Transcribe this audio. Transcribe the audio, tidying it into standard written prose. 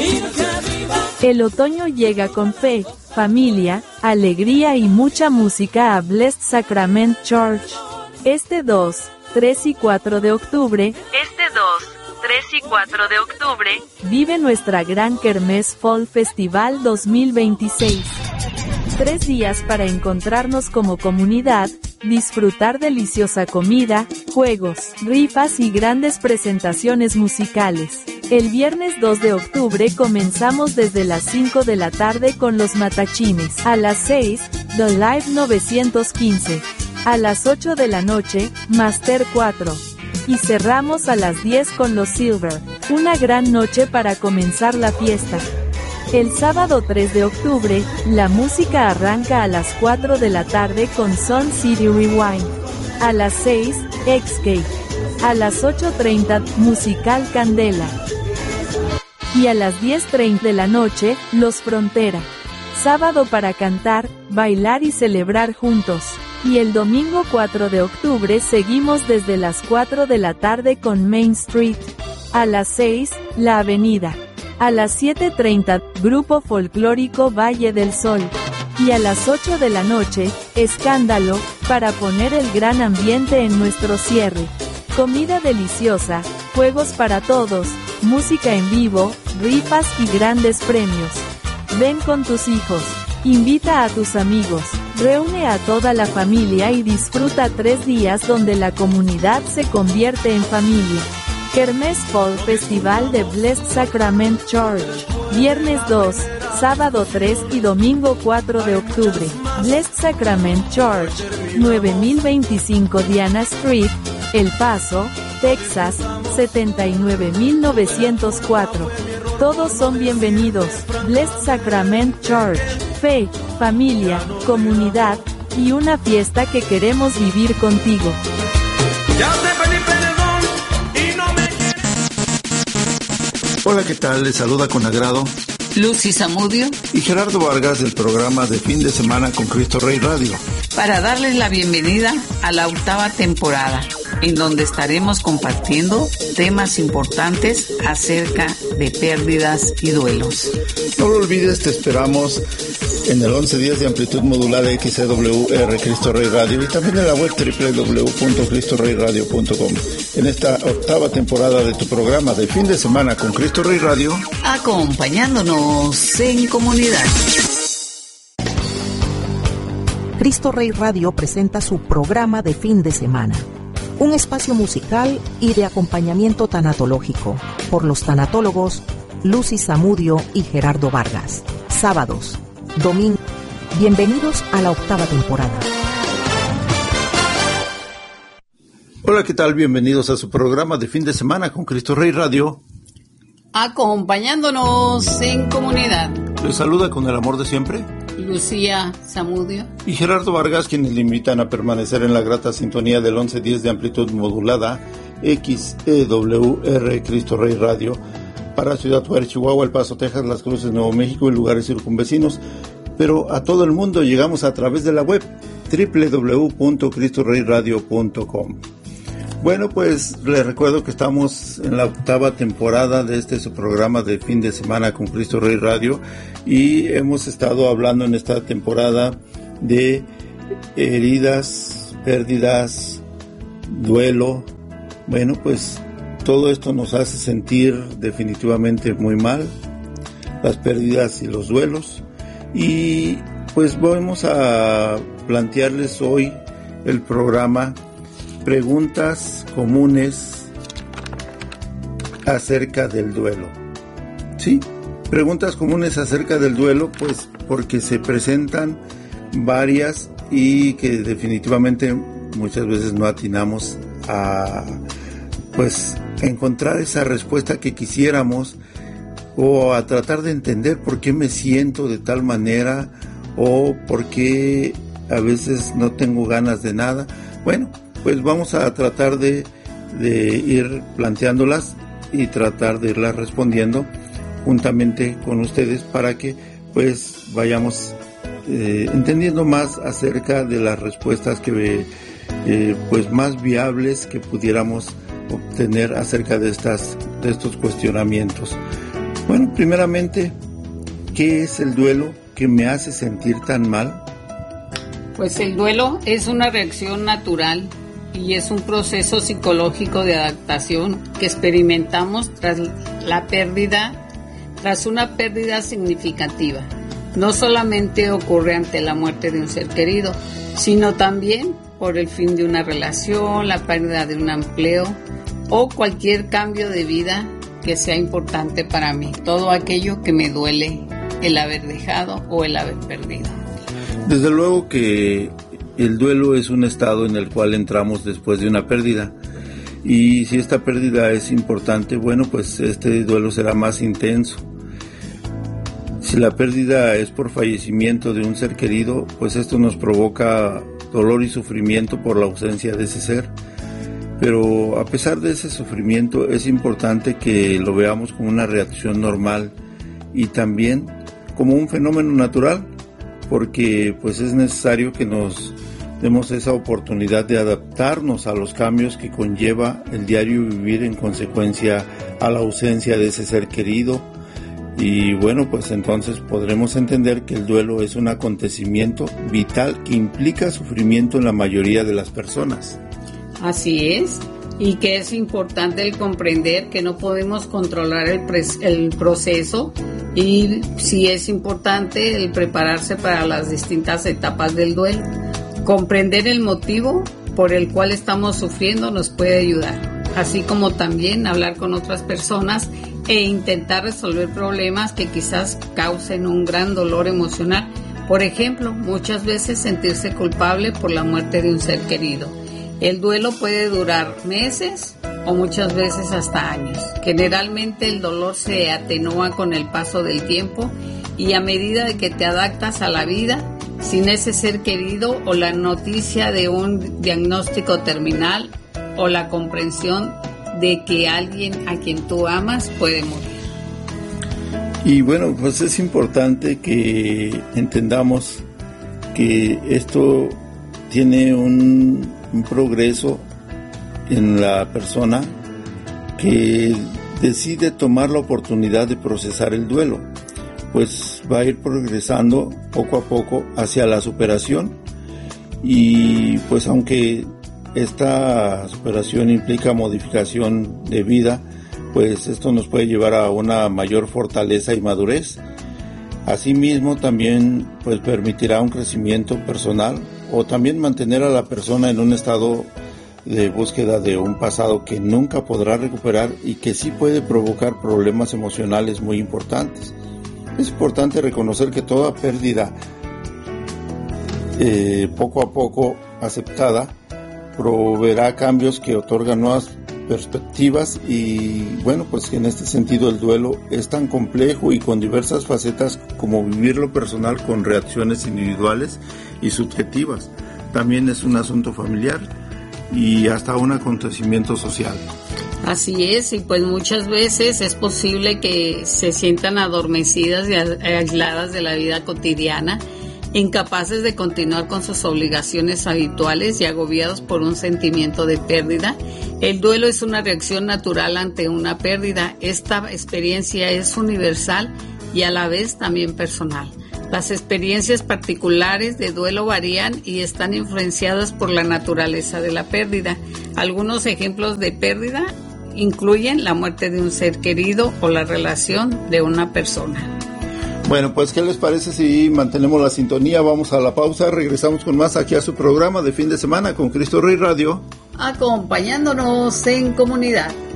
El otoño llega con fe, familia, alegría y mucha música a Blessed Sacrament Church. Este 2, 3 y 4 de octubre, vive nuestra gran Kermés Fall Festival 2026. 3 días para encontrarnos como comunidad, disfrutar deliciosa comida, juegos, rifas y grandes presentaciones musicales. El viernes 2 de octubre comenzamos desde las 5 de la tarde con los matachines. A las 6, The Live 915. A las 8 de la noche, Master 4. Y cerramos a las 10 con los Silver. Una gran noche para comenzar la fiesta. El sábado 3 de octubre, la música arranca a las 4 de la tarde con Sun City Rewind. A las 6, X-Cake. A las 8:30, Musical Candela. Y a las 10:30 de la noche, Los Frontera. Sábado para cantar, bailar y celebrar juntos. Y el domingo 4 de octubre seguimos desde las 4 de la tarde con Main Street. A las 6, La Avenida. A las 7:30, Grupo Folclórico Valle del Sol. Y a las 8 de la noche, Escándalo, para poner el gran ambiente en nuestro cierre. Comida deliciosa, juegos para todos, música en vivo, rifas y grandes premios. Ven con tus hijos, invita a tus amigos, reúne a toda la familia y disfruta 3 días donde la comunidad se convierte en familia. Kermés Fall Festival de Blessed Sacrament Church. Viernes 2, sábado 3 y domingo 4 de octubre. Blessed Sacrament Church, 9025 Diana Street, El Paso, Texas, 79904. Todos son bienvenidos. Blessed Sacrament Church. Fe, familia, comunidad, y una fiesta que queremos vivir contigo. Ya te pedí perdón y no me... Hola, ¿qué tal? Les saluda con agrado Lucy Zamudio y Gerardo Vargas del programa de fin de semana con Cristo Rey Radio, para darles la bienvenida a la 8ª temporada, en donde estaremos compartiendo temas importantes acerca de pérdidas y duelos. No lo olvides, te esperamos en el 11 días de amplitud modulada XCWR Cristo Rey Radio y también en la web www.cristoreyradio.com. En esta 8ª temporada de tu programa de fin de semana con Cristo Rey Radio, acompañándonos en comunidad. Cristo Rey Radio presenta su programa de fin de semana, un espacio musical y de acompañamiento tanatológico por los tanatólogos Lucy Zamudio y Gerardo Vargas. Sábados, domingo. Bienvenidos a la 8ª temporada. Hola, ¿qué tal? Bienvenidos a su programa de fin de semana con Cristo Rey Radio, acompañándonos en comunidad. Les saluda con el amor de siempre Lucía Zamudio y Gerardo Vargas, quienes le invitan a permanecer en la grata sintonía del 1110 de amplitud modulada XEWR Cristo Rey Radio para Ciudad Juárez, Chihuahua, El Paso, Texas, Las Cruces, Nuevo México y lugares circunvecinos, pero a todo el mundo llegamos a través de la web www.cristoreyradio.com. Bueno, pues les recuerdo que estamos en la 8ª temporada de su programa de fin de semana con Cristo Rey Radio, y hemos estado hablando en esta temporada de heridas, pérdidas, duelo. Bueno, pues todo esto nos hace sentir definitivamente muy mal, las pérdidas y los duelos, y pues vamos a plantearles hoy el programa Preguntas comunes acerca del duelo. ¿Sí? Preguntas comunes acerca del duelo, pues porque se presentan varias y que definitivamente muchas veces no atinamos a pues encontrar esa respuesta que quisiéramos, o a tratar de entender por qué me siento de tal manera, o por qué a veces no tengo ganas de nada. Bueno, pues vamos a tratar de ir planteándolas y tratar de irlas respondiendo juntamente con ustedes para que pues vayamos entendiendo más acerca de las respuestas que pues más viables que pudiéramos obtener acerca de estos cuestionamientos. Bueno, primeramente, ¿qué es el duelo que me hace sentir tan mal? Pues el duelo es una reacción natural y es un proceso psicológico de adaptación que experimentamos tras una pérdida significativa. No solamente ocurre ante la muerte de un ser querido, sino también por el fin de una relación, la pérdida de un empleo o cualquier cambio de vida que sea importante para mí. Todo aquello que me duele el haber dejado o el haber perdido. Desde luego que el duelo es un estado en el cual entramos después de una pérdida. Y si esta pérdida es importante, bueno, pues este duelo será más intenso. Si la pérdida es por fallecimiento de un ser querido, pues esto nos provoca dolor y sufrimiento por la ausencia de ese ser. Pero a pesar de ese sufrimiento, es importante que lo veamos como una reacción normal y también como un fenómeno natural, porque pues es necesario que nos demos esa oportunidad de adaptarnos a los cambios que conlleva el diario vivir en consecuencia a la ausencia de ese ser querido. Y bueno, pues entonces podremos entender que el duelo es un acontecimiento vital que implica sufrimiento en la mayoría de las personas. Así es, y que es importante el comprender que no podemos controlar el proceso, y sí es importante el prepararse para las distintas etapas del duelo. Comprender el motivo por el cual estamos sufriendo nos puede ayudar, así como también hablar con otras personas e intentar resolver problemas que quizás causen un gran dolor emocional. Por ejemplo, muchas veces sentirse culpable por la muerte de un ser querido. El duelo puede durar meses o muchas veces hasta años. Generalmente el dolor se atenúa con el paso del tiempo y a medida de que te adaptas a la vida sin ese ser querido o la noticia de un diagnóstico terminal o la comprensión de que alguien a quien tú amas puede morir. Y bueno, pues es importante que entendamos que esto tiene un progreso en la persona que decide tomar la oportunidad de procesar el duelo, pues va a ir progresando poco a poco hacia la superación. Y pues aunque esta superación implica modificación de vida, pues esto nos puede llevar a una mayor fortaleza y madurez. Asimismo, también pues permitirá un crecimiento personal o también mantener a la persona en un estado de búsqueda de un pasado que nunca podrá recuperar y que sí puede provocar problemas emocionales muy importantes. Es importante reconocer que toda pérdida poco a poco aceptada proveerá cambios que otorgan nuevas perspectivas y bueno, pues que en este sentido el duelo es tan complejo y con diversas facetas como vivir lo personal con reacciones individuales y subjetivas. También es un asunto familiar y hasta un acontecimiento social. Así es, y pues muchas veces es posible que se sientan adormecidas y aisladas de la vida cotidiana, incapaces de continuar con sus obligaciones habituales y agobiados por un sentimiento de pérdida. El duelo es una reacción natural ante una pérdida. Esta experiencia es universal y a la vez también personal. Las experiencias particulares de duelo varían y están influenciadas por la naturaleza de la pérdida. Algunos ejemplos de pérdida incluyen la muerte de un ser querido o la relación de una persona. Bueno, pues ¿qué les parece si mantenemos la sintonía? Vamos a la pausa, regresamos con más aquí a su programa de fin de semana con Cristo Rey Radio. Acompañándonos en comunidad.